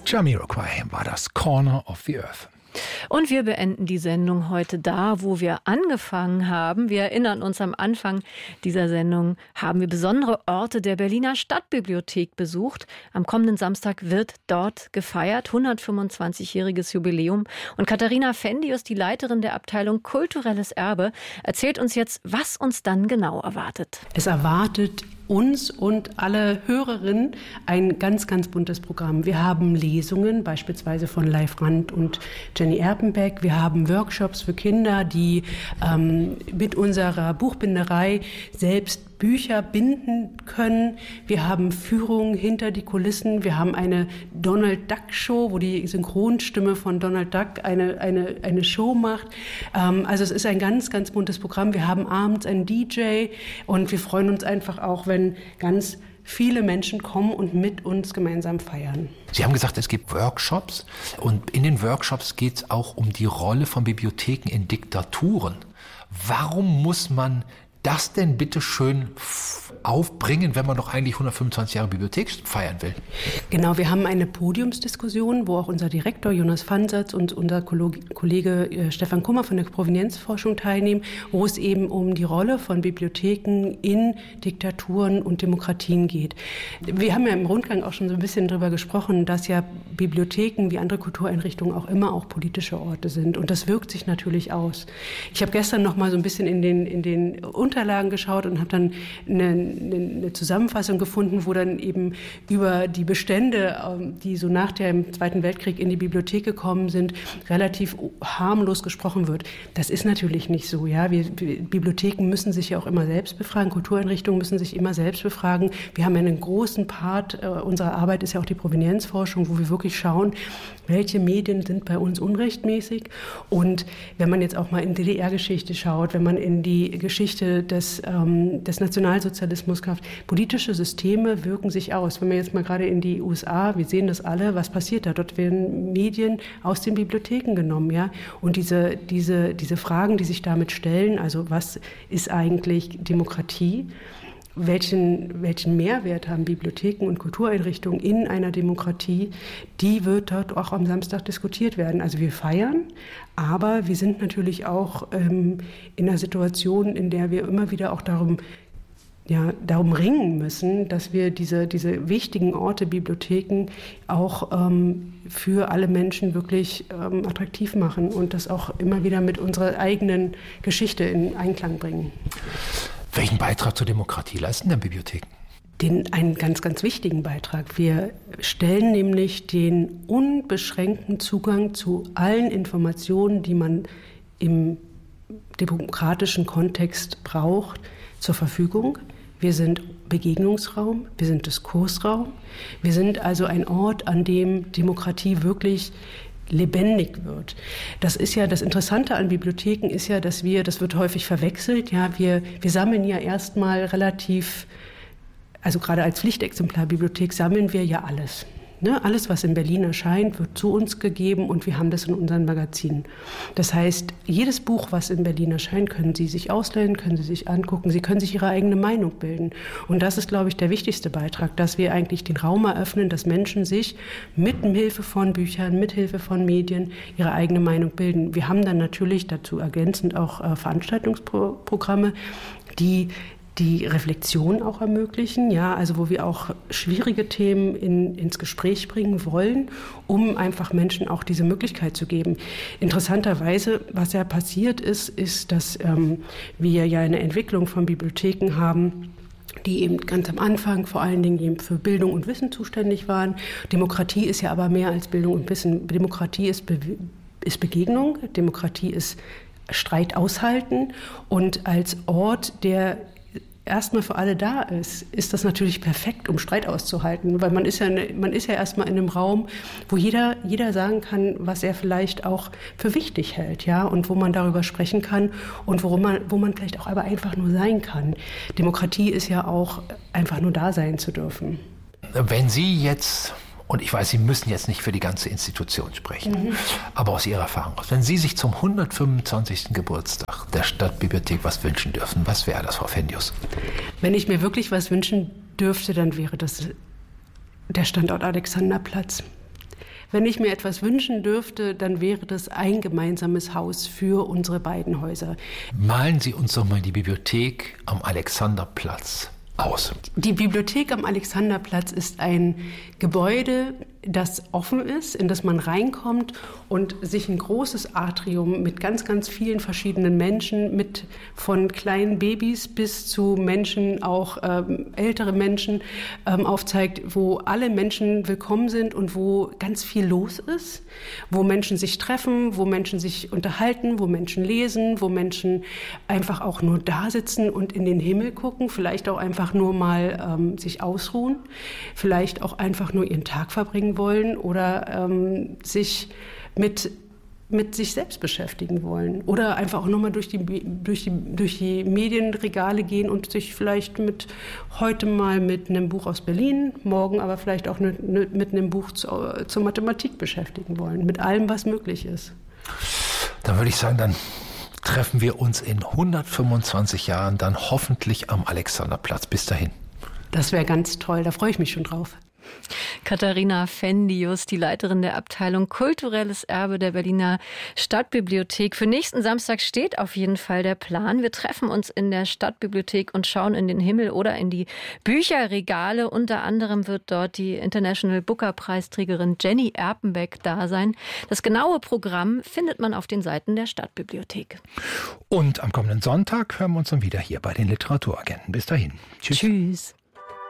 Jamiroquai war das Corner of the Earth. Und wir beenden die Sendung heute da, wo wir angefangen haben. Wir erinnern uns, am Anfang dieser Sendung haben wir besondere Orte der Berliner Stadtbibliothek besucht. Am kommenden Samstag wird dort gefeiert, 125-jähriges Jubiläum. Und Katharina Fendius, die Leiterin der Abteilung Kulturelles Erbe, erzählt uns jetzt, was uns dann genau erwartet. Es erwartet uns und alle Hörerinnen ein ganz, ganz buntes Programm. Wir haben Lesungen, beispielsweise von Leif Rand und Jenny Erpenbeck. Wir haben Workshops für Kinder, die mit unserer Buchbinderei selbst Bücher binden können. Wir haben Führungen hinter die Kulissen. Wir haben eine Donald Duck Show, wo die Synchronstimme von Donald Duck eine Show macht. Also es ist ein ganz, ganz buntes Programm. Wir haben abends einen DJ und wir freuen uns einfach auch, wenn ganz viele Menschen kommen und mit uns gemeinsam feiern. Sie haben gesagt, es gibt Workshops und in den Workshops geht es auch um die Rolle von Bibliotheken in Diktaturen. Warum muss man das denn bitte schön aufbringen, wenn man doch eigentlich 125 Jahre Bibliothek feiern will? Genau, wir haben eine Podiumsdiskussion, wo auch unser Direktor Jonas Fansatz und unser Kollege Stefan Kummer von der Provenienzforschung teilnehmen, wo es eben um die Rolle von Bibliotheken in Diktaturen und Demokratien geht. Wir haben ja im Rundgang auch schon so ein bisschen darüber gesprochen, dass ja Bibliotheken wie andere Kultureinrichtungen auch immer auch politische Orte sind. Und das wirkt sich natürlich aus. Ich habe gestern noch mal so ein bisschen in den Unterlagen geschaut und habe dann eine Zusammenfassung gefunden, wo dann eben über die Bestände, die so nach dem Zweiten Weltkrieg in die Bibliothek gekommen sind, relativ harmlos gesprochen wird. Das ist natürlich nicht so. Ja? Bibliotheken müssen sich ja auch immer selbst befragen, Kultureinrichtungen müssen sich immer selbst befragen. Wir haben einen großen Part unserer Arbeit, ist ja auch die Provenienzforschung, wo wir wirklich schauen, welche Medien sind bei uns unrechtmäßig. Und wenn man jetzt auch mal in DDR-Geschichte schaut, wenn man in die Geschichte des Nationalsozialismus kauft, politische Systeme wirken sich aus. Wenn man jetzt mal gerade in die USA, wir sehen das alle, was passiert da? Dort werden Medien aus den Bibliotheken genommen, ja. Und diese Fragen, die sich damit stellen, also was ist eigentlich Demokratie? Welchen Mehrwert haben Bibliotheken und Kultureinrichtungen in einer Demokratie, die wird dort auch am Samstag diskutiert werden. Also wir feiern, aber wir sind natürlich auch in einer Situation, in der wir immer wieder auch darum ringen müssen, dass wir diese wichtigen Orte, Bibliotheken auch für alle Menschen wirklich attraktiv machen und das auch immer wieder mit unserer eigenen Geschichte in Einklang bringen. Welchen Beitrag zur Demokratie leisten denn Bibliotheken? Einen ganz, ganz wichtigen Beitrag. Wir stellen nämlich den unbeschränkten Zugang zu allen Informationen, die man im demokratischen Kontext braucht, zur Verfügung. Wir sind Begegnungsraum, wir sind Diskursraum. Wir sind also ein Ort, an dem Demokratie wirklich lebendig wird. Das ist ja das Interessante an Bibliotheken ist ja, dass das wird häufig verwechselt, ja, wir sammeln ja erstmal relativ, also gerade als Pflichtexemplarbibliothek sammeln wir ja alles. Ne? Alles, was in Berlin erscheint, wird zu uns gegeben und wir haben das in unseren Magazinen. Das heißt, jedes Buch, was in Berlin erscheint, können Sie sich ausleihen, können Sie sich angucken, Sie können sich Ihre eigene Meinung bilden. Und das ist, glaube ich, der wichtigste Beitrag, dass wir eigentlich den Raum eröffnen, dass Menschen sich mit Hilfe von Büchern, mit Hilfe von Medien ihre eigene Meinung bilden. Wir haben dann natürlich dazu ergänzend auch Veranstaltungsprogramme, die Reflexion auch ermöglichen, ja, also wo wir auch schwierige Themen ins Gespräch bringen wollen, um einfach Menschen auch diese Möglichkeit zu geben. Interessanterweise, was ja passiert ist, dass wir ja eine Entwicklung von Bibliotheken haben, die eben ganz am Anfang vor allen Dingen eben für Bildung und Wissen zuständig waren. Demokratie ist ja aber mehr als Bildung und Wissen. Demokratie ist Begegnung, Demokratie ist Streit aushalten und als Ort, der erstmal für alle da ist das natürlich perfekt, um Streit auszuhalten, weil man ist ja erstmal in einem Raum, wo jeder sagen kann, was er vielleicht auch für wichtig hält, ja, und wo man darüber sprechen kann und wo man vielleicht auch aber einfach nur sein kann. Demokratie ist ja auch einfach nur da sein zu dürfen. Wenn Sie jetzt, und ich weiß, Sie müssen jetzt nicht für die ganze Institution sprechen, aber aus Ihrer Erfahrung aus, wenn Sie sich zum 125. Geburtstag der Stadtbibliothek was wünschen dürfen, was wäre das, Frau Fendius? Wenn ich mir wirklich was wünschen dürfte, dann wäre das der Standort Alexanderplatz. Wenn ich mir etwas wünschen dürfte, dann wäre das ein gemeinsames Haus für unsere beiden Häuser. Malen Sie uns doch mal die Bibliothek am Alexanderplatz aus. Die Bibliothek am Alexanderplatz ist ein Gebäude, das offen ist, in das man reinkommt und sich ein großes Atrium mit ganz, ganz vielen verschiedenen Menschen, mit von kleinen Babys bis zu Menschen, auch ältere Menschen, aufzeigt, wo alle Menschen willkommen sind und wo ganz viel los ist, wo Menschen sich treffen, wo Menschen sich unterhalten, wo Menschen lesen, wo Menschen einfach auch nur da sitzen und in den Himmel gucken, vielleicht auch einfach nur mal sich ausruhen, vielleicht auch einfach nur ihren Tag verbringen wollen oder sich mit sich selbst beschäftigen wollen oder einfach auch nochmal durch die Medienregale gehen und sich vielleicht heute mal mit einem Buch aus Berlin, morgen aber vielleicht auch mit einem Buch zur Mathematik beschäftigen wollen, mit allem, was möglich ist. Dann würde ich sagen, dann treffen wir uns in 125 Jahren dann hoffentlich am Alexanderplatz. Bis dahin. Das wäre ganz toll, da freue ich mich schon drauf. Katharina Fendius, die Leiterin der Abteilung Kulturelles Erbe der Berliner Stadtbibliothek. Für nächsten Samstag steht auf jeden Fall der Plan. Wir treffen uns in der Stadtbibliothek und schauen in den Himmel oder in die Bücherregale. Unter anderem wird dort die International Booker Preisträgerin Jenny Erpenbeck da sein. Das genaue Programm findet man auf den Seiten der Stadtbibliothek. Und am kommenden Sonntag hören wir uns dann wieder hier bei den Literaturagenten. Bis dahin. Tschüss. Tschüss.